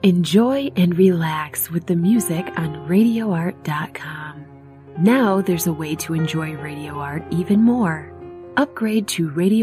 Enjoy and relax with the music on RadioArt.com. Now there's a way to enjoy Radio Art even more. Upgrade to Radio